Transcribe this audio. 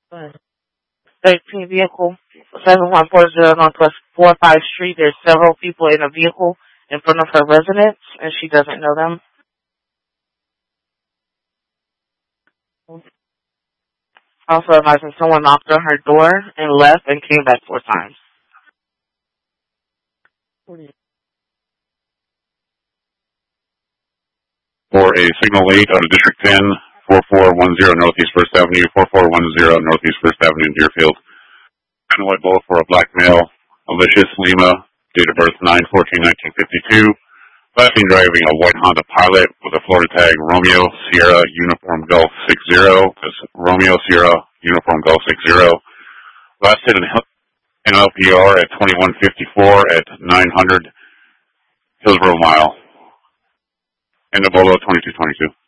13 vehicle, 7140 Northwest 45th Street. There's several people in a vehicle in front of her residence, and she doesn't know them. Also advising someone knocked on her door and left and came back 4 times. For a signal 8 on a District 10, 4410 Northeast 1st Avenue, 4410 Northeast 1st Avenue, Deerfield. And white bullet for a black male, Alicious Lima, date of birth 9/14/1952. Last seen driving a white Honda Pilot with a Florida tag Romeo Sierra Uniform Golf 60. That's Romeo Sierra Uniform Golf 60. Last hit in LPR at 2154 at 900 Hillsborough Mile. And the Bolo 2222.